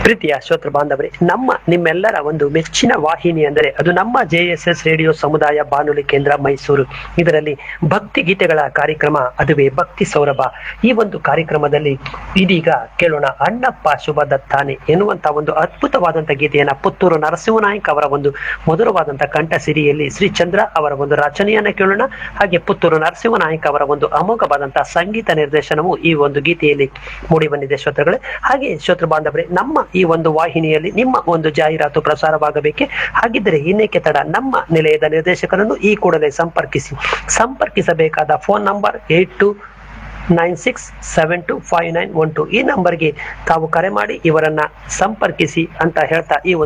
ಪ್ರೀತಿಯ ಶ್ರೋತೃ ಬಾಂಧವರೇ, ನಿಮ್ಮೆಲ್ಲರ ಒಂದು ಮೆಚ್ಚಿನ ವಾಹಿನಿ ಅಂದರೆ ಅದು ನಮ್ಮ JSS ರೇಡಿಯೋ ಸಮುದಾಯ ಬಾನುಲಿ ಕೇಂದ್ರ ಮೈಸೂರು. ಇದರಲ್ಲಿ ಭಕ್ತಿ ಗೀತೆಗಳ ಕಾರ್ಯಕ್ರಮ, ಅದುವೇ ಭಕ್ತಿ ಸೌರಭ. ಈ ಒಂದು ಕಾರ್ಯಕ್ರಮದಲ್ಲಿ ಇದೀಗ ಕೇಳೋಣ ಅಣ್ಣಪ್ಪ ಶುಭ ದತ್ತಾನೆ ಎನ್ನುವಂತಹ ಒಂದು ಅದ್ಭುತವಾದಂತಹ ಗೀತೆಯನ್ನ ಪುತ್ತೂರು ನರಸಿಂಹನಾಯಕ್ ಅವರ ಒಂದು ಮಧುರವಾದಂತಹ ಕಂಠ ಸಿರಿಯಲ್ಲಿ ಶ್ರೀ ಚಂದ್ರ ಅವರ ಒಂದು ರಚನೆಯನ್ನ ಕೇಳೋಣ. ಹಾಗೆ ಪುತ್ತೂರು ನರಸಿಂಹನಾಯಕ್ ಅವರ ಒಂದು ಅಮೋಘವಾದಂತಹ ಸಂಗೀತ ನಿರ್ದೇಶನವು ಈ ಒಂದು ಗೀತೆಯಲ್ಲಿ ಮೂಡಿ ಬಂದಿದೆ ಶ್ರೋತೃಗಳೇ. ಹಾಗೆ ಶ್ರೋತೃ ಬಾಂಧವರೇ, ನಮ್ಮ ಈ ಒಂದು ವಾಹಿನಿಯಲ್ಲಿ ನಿಮ್ಮ ಒಂದು ಜಾಹೀರಾತು ಪ್ರಸಾರವಾಗಬೇಕೆ? ಹಾಗಿದ್ದರೆ ಇನ್ನೇಕೆ ತಡ, ನಮ್ಮ ನಿಲಯದ ನಿರ್ದೇಶಕರನ್ನು ಈ ಕೂಡಲೇ ಸಂಪರ್ಕಿಸಬೇಕಾದ ಫೋನ್ ನಂಬರ್ 8296725912. ಈ ನಂಬರ್ಗೆ ತಾವು ಕರೆ ಮಾಡಿ ಇವರನ್ನ ಸಂಪರ್ಕಿಸಿ ಅಂತ ಹೇಳ್ತಾ ಈ